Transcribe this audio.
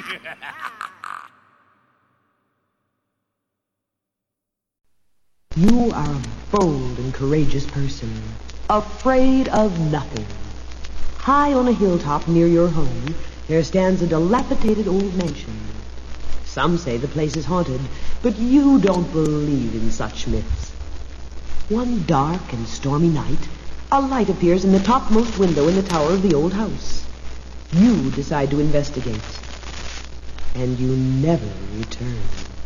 You are a bold and courageous person, afraid of nothing. High on a hilltop near your home, there stands a dilapidated old mansion. Some say the place is haunted, but you don't believe in such myths. One dark and stormy night, a light appears in the topmost window in the tower of the old house. You decide to investigate, and you never return.